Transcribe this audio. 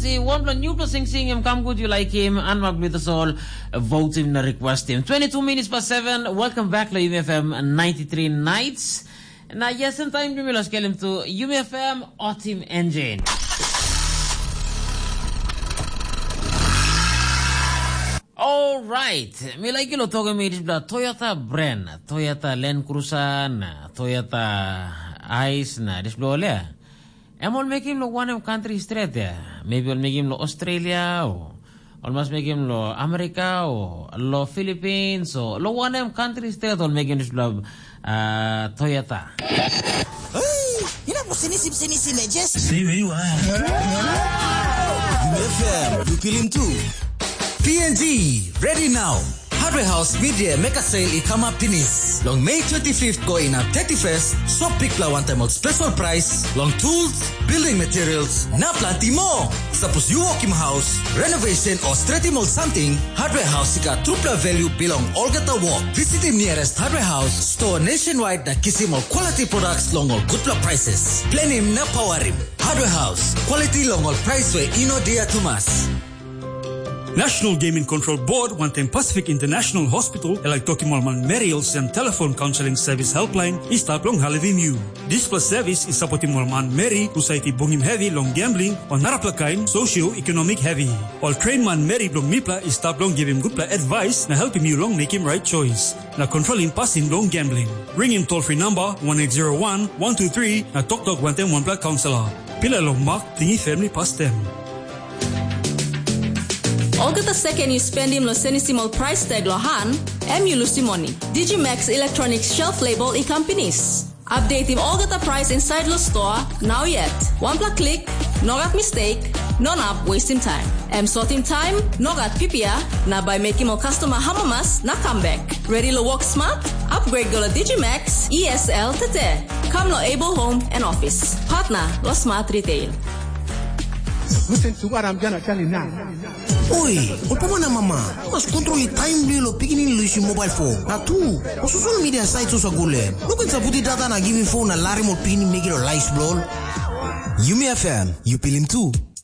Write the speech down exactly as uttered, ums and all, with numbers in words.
see one plus new plus sing sing him, come good you like him, unmarked with us all, vote him, request him. twenty-two minutes past seven, welcome back to U M F M ninety-three Nights. Na yes, and time we lost him to U M F M Autumn Engine. All right, me like you talk me this Toyota brand, Toyota Land Cruiser, na Toyota Ice, na this blow le. Emol make him lo one of country straight ya. Maybe we'll make him lo Australia or almost make him lo America or lo Philippines or lo one of country straight or make him this blow uh, Toyota. Hey, you know what's sinisip sinisip just. See where you are. U M F M, you feel him too. P N G, ready now. Hardware House Media make a sale I come up tinis. Long May twenty-fifth go in at thirty-first, shop Picla one time out special price. Long tools, building materials, na planti mo. Suppose you walk in house, renovation or stretching or something, Hardware House ika trupla value belong all get a walk. Visit the nearest Hardware House store nationwide that kiss him all quality products long all good prices. Plan him na power him. Hardware House, quality long all price way ino dia tumas. National Gaming Control Board, one time Pacific International Hospital, like Tokimolman Merriel's and telephone counseling service helpline is tap long Halavinu. This plus service is supporting Molman Mary, society bongim heavy long gambling, or naraplakain socio-economic heavy. While train man Mary long mipla is tap long give him good advice, na help him you long make him right choice. Na controlling passing long gambling. Ring him toll free number one eight zero one, one two three, na talk talk one time one black counselor. Pila long mark, tingi family past them. Olga the second you spend him lo senisimal price tag lohan, M you lusimoni. Digimax Electronics shelf label I companies. Update him Olga the price inside lo store now yet. One plus click, no got mistake, non up wasting time. M sorting time, no got pipia, na by making more customer hamamas na come back. Ready to walk smart? Upgrade go to Digimax E S L tete. Come lo able home and office. Partner lo smart retail. Listen to what I'm gonna tell you now. Oi, ulpama na mama. Mas control your time lo picking in your mobile phone. Na tu, o social media sites so gule. Look at the data na giving phone na larim or picking make it a light blow. U M F M, you feel him too.